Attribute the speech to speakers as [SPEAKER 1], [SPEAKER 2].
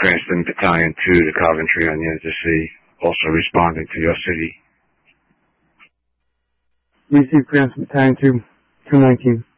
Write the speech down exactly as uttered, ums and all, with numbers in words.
[SPEAKER 1] Cranston Battalion two to Coventry on Yenza C, also responding to your city.
[SPEAKER 2] Receive Cranston Battalion two, two nineteen.